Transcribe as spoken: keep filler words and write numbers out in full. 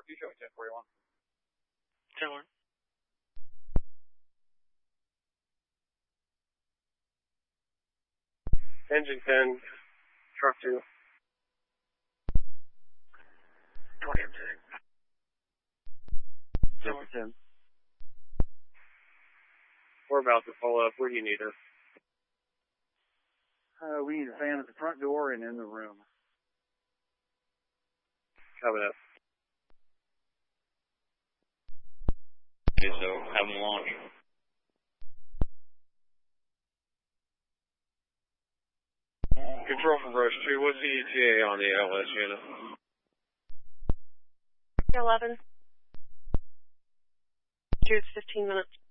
two, showing ten forty-one. ten one. Engine ten, truck two. twenty M two. Number ten. We're about to pull up. Where do you need her? Uh, we need a fan at the front door and in the room. Coming up. Okay, so have them launch. Control from Rush two, what's the E T A on the L S unit? eleven. Two, it's fifteen minutes.